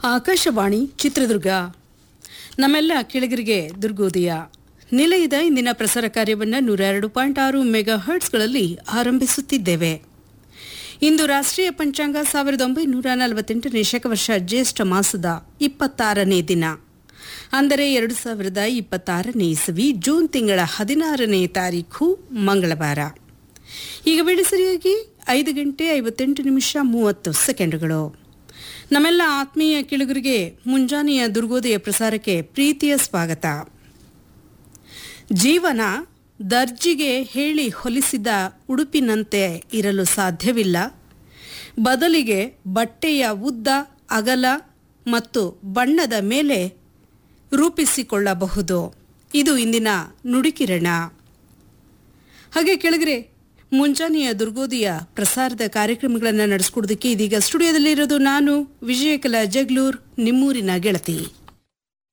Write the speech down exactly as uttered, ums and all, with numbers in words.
ಆಕಾಶವಾಣಿ ಚಿತ್ರದುರ್ಗ. ನಮ್ಮೆಲ್ಲ ಕೆಳಗರಿಗೆ ದುರ್ಗೋದಯ. ನಿಲಯದ ಇಂದಿನ ಪ್ರಸಾರ ಕಾರ್ಯವನ್ನು ನೂರ ಎರಡು ಪಾಯಿಂಟ್ ಆರು ಮೆಗಾ ಹರ್ಟ್ಸ್ಗಳಲ್ಲಿ ಆರಂಭಿಸುತ್ತಿದ್ದೇವೆ. ಇಂದು ರಾಷ್ಟ್ರೀಯ ಪಂಚಾಂಗ ಸಾವಿರದ ಒಂಬೈನೂರ ನಲವತ್ತೆಂಟನೇ ಶಕವರ್ಷ ಜ್ಯೇಷ್ಠ ಮಾಸದ ಇಪ್ಪತ್ತಾರನೇ ದಿನ, ಅಂದರೆ ಎರಡು ಸಾವಿರದ ಇಪ್ಪತ್ತಾರನೇ ಇಸವಿ ಜೂನ್ ತಿಂಗಳ ಹದಿನಾರನೇ ತಾರೀಖು ಮಂಗಳವಾರ. ಈಗ ವೇಳೆ ಸರಿಯಾಗಿ ಐದು ಗಂಟೆ ಐವತ್ತೆಂಟು ನಿಮಿಷ ಮೂವತ್ತು ಸೆಕೆಂಡುಗಳು. ನಮ್ಮೆಲ್ಲ ಆತ್ಮೀಯ ಕೆಳಗರಿಗೆ ಮುಂಜಾನೆಯ ದುರ್ಗೋದಯ ಪ್ರಸಾರಕ್ಕೆ ಪ್ರೀತಿಯ ಸ್ವಾಗತ. ಜೀವನ ದರ್ಜಿಗೆ ಹೇಳಿ ಹೊಲಿಸಿದ ಉಡುಪಿನಂತೆ ಇರಲು ಸಾಧ್ಯವಿಲ್ಲ. ಬದಲಿಗೆ ಬಟ್ಟೆಯ ಉದ್ದ, ಅಗಲ ಮತ್ತು ಬಣ್ಣದ ಮೇಲೆ ರೂಪಿಸಿಕೊಳ್ಳಬಹುದು. ಇದು ಇಂದಿನ ನುಡಿಕಿರಣ. ಹಾಗೆ ಕೆಳಗರೆ ಮುಂಜಾನೆಯ ದುರ್ಗೋದಯ ಪ್ರಸಾರದ ಕಾರ್ಯಕ್ರಮಗಳನ್ನು ನಡೆಸ್ಕೊಡೋದಕ್ಕೆ ಇದೀಗ ಸ್ಟುಡಿಯೋದಲ್ಲಿರೋದು ನಾನು ವಿಜಯಕಲಾ ಜಗ್ಲೂರ್, ನಿಮ್ಮೂರಿನ ಗೆಳತಿ.